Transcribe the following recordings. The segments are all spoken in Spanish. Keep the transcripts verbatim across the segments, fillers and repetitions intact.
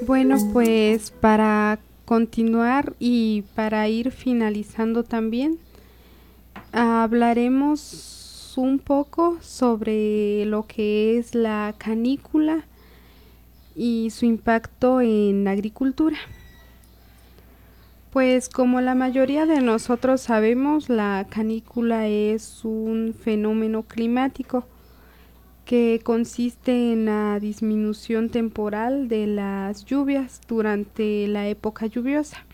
Bueno, pues para continuar y para ir finalizando también, hablaremos un poco sobre lo que es la canícula y su impacto en la agricultura. Pues como la mayoría de nosotros sabemos, la canícula es un fenómeno climático que consiste en la disminución temporal de las lluvias durante la época lluviosa.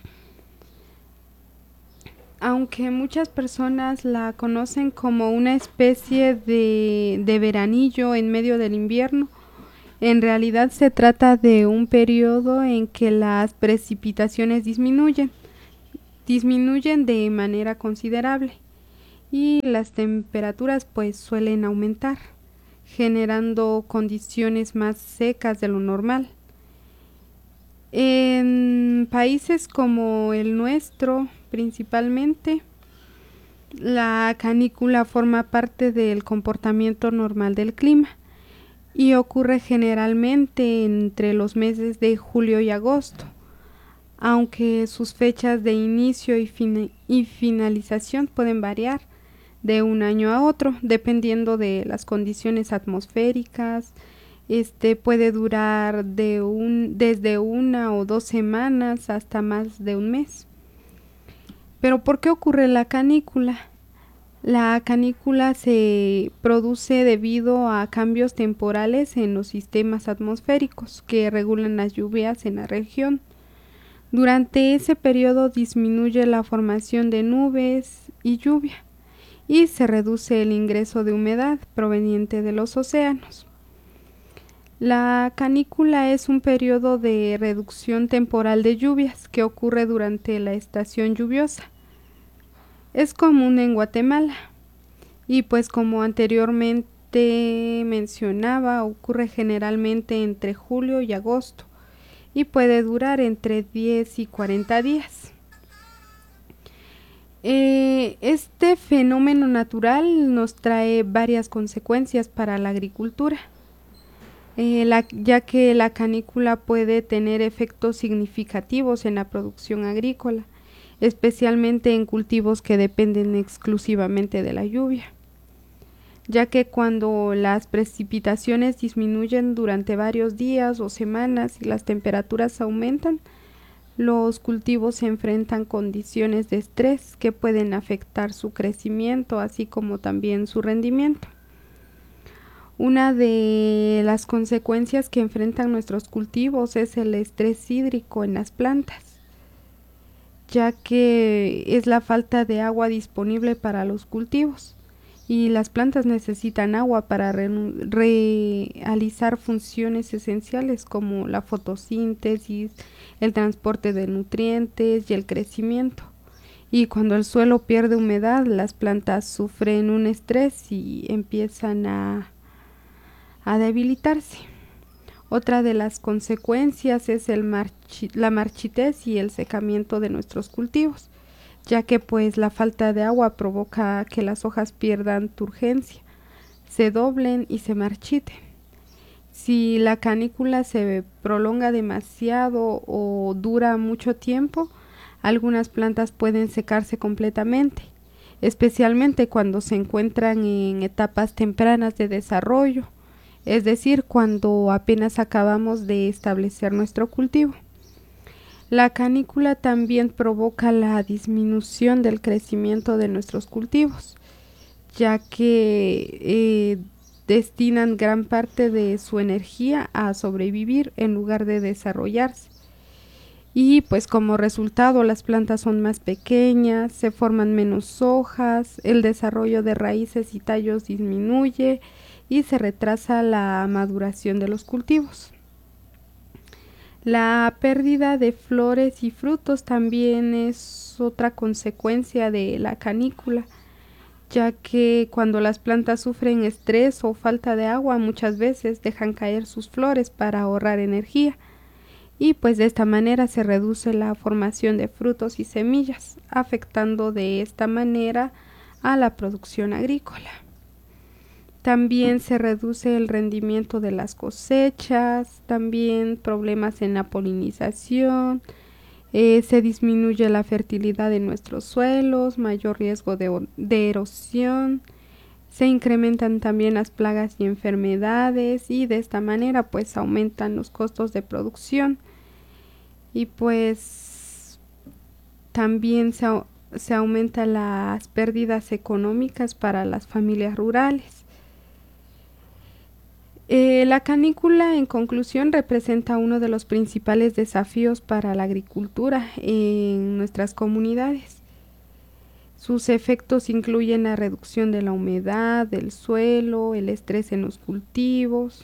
Aunque muchas personas la conocen como una especie de, de veranillo en medio del invierno, en realidad se trata de un periodo en que las precipitaciones disminuyen, disminuyen de manera considerable y las temperaturas pues suelen aumentar, generando condiciones más secas de lo normal. En países como el nuestro, principalmente, la canícula forma parte del comportamiento normal del clima y ocurre generalmente entre los meses de julio y agosto, aunque sus fechas de inicio y, fin- y finalización pueden variar de un año a otro, dependiendo de las condiciones atmosféricas. Este puede durar de un, desde una o dos semanas hasta más de un mes. Pero ¿por qué ocurre la canícula? La canícula se produce debido a cambios temporales en los sistemas atmosféricos que regulan las lluvias en la región. Durante ese periodo disminuye la formación de nubes y lluvia y se reduce el ingreso de humedad proveniente de los océanos. La canícula es un periodo de reducción temporal de lluvias que ocurre durante la estación lluviosa. Es común en Guatemala y pues como anteriormente mencionaba, ocurre generalmente entre julio y agosto y puede durar entre diez y cuarenta días. Eh, este fenómeno natural nos trae varias consecuencias para la agricultura, eh, la, ya que la canícula puede tener efectos significativos en la producción agrícola, especialmente en cultivos que dependen exclusivamente de la lluvia, ya que cuando las precipitaciones disminuyen durante varios días o semanas y las temperaturas aumentan, los cultivos se enfrentan condiciones de estrés que pueden afectar su crecimiento, así como también su rendimiento. Una de las consecuencias que enfrentan nuestros cultivos es el estrés hídrico en las plantas, ya que es la falta de agua disponible para los cultivos y las plantas necesitan agua para re realizar funciones esenciales como la fotosíntesis, el transporte de nutrientes y el crecimiento. Y cuando el suelo pierde humedad, las plantas sufren un estrés y empiezan a, a debilitarse. Otra de las consecuencias es el marchi la marchitez y el secamiento de nuestros cultivos, ya que pues la falta de agua provoca que las hojas pierdan turgencia, se doblen y se marchiten. Si la canícula se prolonga demasiado o dura mucho tiempo, algunas plantas pueden secarse completamente, especialmente cuando se encuentran en etapas tempranas de desarrollo, es decir, cuando apenas acabamos de establecer nuestro cultivo. La canícula también provoca la disminución del crecimiento de nuestros cultivos, ya que eh, destinan gran parte de su energía a sobrevivir en lugar de desarrollarse. Y pues como resultado las plantas son más pequeñas, se forman menos hojas, el desarrollo de raíces y tallos disminuye y se retrasa la maduración de los cultivos. La pérdida de flores y frutos también es otra consecuencia de la canícula, ya que cuando las plantas sufren estrés o falta de agua muchas veces dejan caer sus flores para ahorrar energía y pues de esta manera se reduce la formación de frutos y semillas, afectando de esta manera a la producción agrícola. También se reduce el rendimiento de las cosechas, también problemas en la polinización, eh, se disminuye la fertilidad de nuestros suelos, mayor riesgo de, de erosión, se incrementan también las plagas y enfermedades y de esta manera pues aumentan los costos de producción y pues también se, se aumentan las pérdidas económicas para las familias rurales. Eh, la canícula, en conclusión, representa uno de los principales desafíos para la agricultura en nuestras comunidades. Sus efectos incluyen la reducción de la humedad del suelo, el estrés en los cultivos.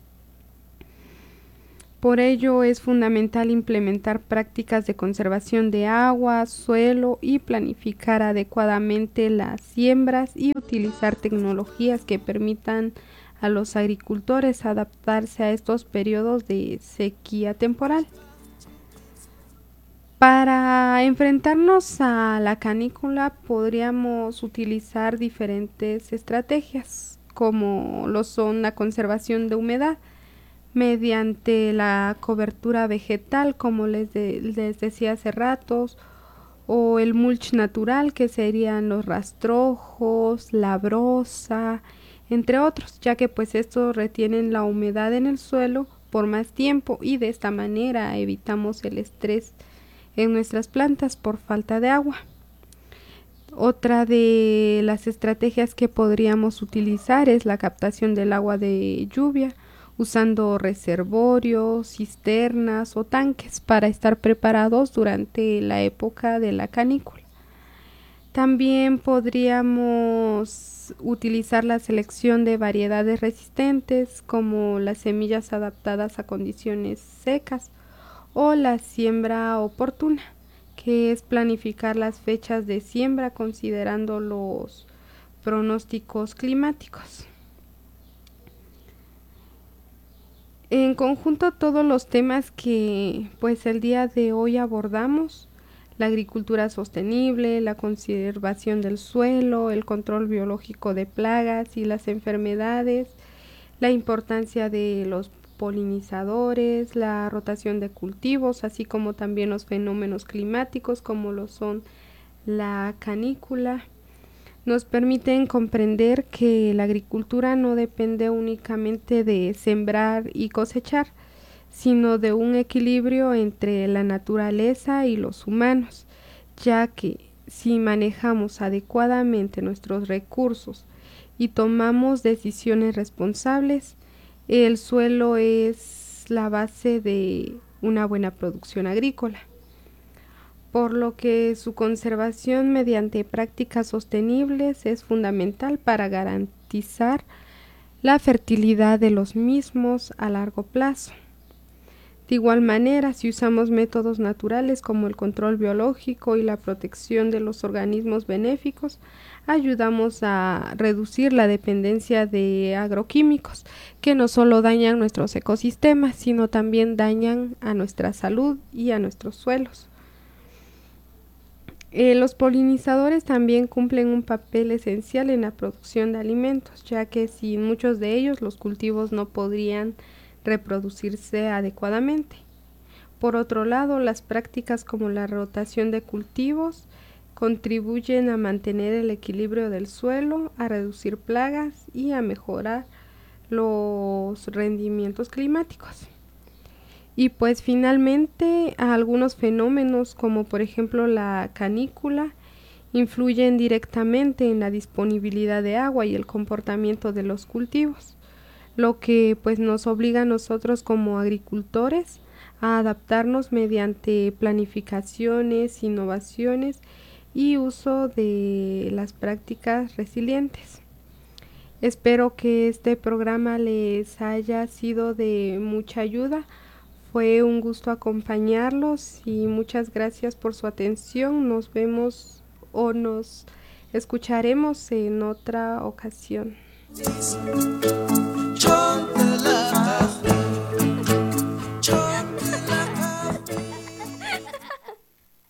Por ello, es fundamental implementar prácticas de conservación de agua, suelo y planificar adecuadamente las siembras y utilizar tecnologías que permitan a los agricultores adaptarse a estos periodos de sequía temporal. Para enfrentarnos a la canícula podríamos utilizar diferentes estrategias, como lo son la conservación de humedad, mediante la cobertura vegetal, como les, de, les decía hace ratos, o el mulch natural, que serían los rastrojos, la brosa, entre otros, ya que pues estos retienen la humedad en el suelo por más tiempo y de esta manera evitamos el estrés en nuestras plantas por falta de agua. Otra de las estrategias que podríamos utilizar es la captación del agua de lluvia, usando reservorios, cisternas o tanques para estar preparados durante la época de la canícula. También podríamos utilizar la selección de variedades resistentes, como las semillas adaptadas a condiciones secas, o la siembra oportuna, que es planificar las fechas de siembra considerando los pronósticos climáticos. En conjunto, todos los temas que pues el día de hoy abordamos, la agricultura sostenible, la conservación del suelo, el control biológico de plagas y las enfermedades, la importancia de los polinizadores, la rotación de cultivos, así como también los fenómenos climáticos como lo son la canícula, nos permiten comprender que la agricultura no depende únicamente de sembrar y cosechar, sino de un equilibrio entre la naturaleza y los humanos, ya que si manejamos adecuadamente nuestros recursos y tomamos decisiones responsables, el suelo es la base de una buena producción agrícola, por lo que su conservación mediante prácticas sostenibles es fundamental para garantizar la fertilidad de los mismos a largo plazo. De igual manera, si usamos métodos naturales como el control biológico y la protección de los organismos benéficos, ayudamos a reducir la dependencia de agroquímicos, que no solo dañan nuestros ecosistemas, sino también dañan a nuestra salud y a nuestros suelos. Eh, los polinizadores también cumplen un papel esencial en la producción de alimentos, ya que sin muchos de ellos los cultivos no podrían reproducirse adecuadamente. Por otro lado, las prácticas como la rotación de cultivos contribuyen a mantener el equilibrio del suelo, a reducir plagas y a mejorar los rendimientos climáticos. Y pues finalmente algunos fenómenos como por ejemplo la canícula influyen directamente en la disponibilidad de agua y el comportamiento de los cultivos, lo que pues nos obliga a nosotros como agricultores a adaptarnos mediante planificaciones, innovaciones y uso de las prácticas resilientes. Espero que este programa les haya sido de mucha ayuda. Fue un gusto acompañarlos y muchas gracias por su atención. Nos vemos o nos escucharemos en otra ocasión.